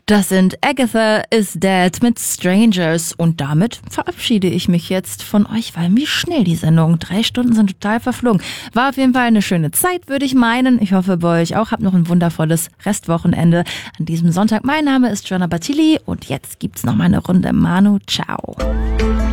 Das sind Agatha is Dead mit Strangers. Und damit verabschiede ich mich jetzt von euch, weil wie schnell die Sendung. 3 Stunden sind total verflogen. War auf jeden Fall eine schöne Zeit, würde ich meinen. Ich hoffe bei euch auch. Habt noch ein wundervolles Restwochenende an diesem Sonntag. Mein Name ist Joanna Battili und jetzt gibt's noch mal eine Runde Manu. Ciao.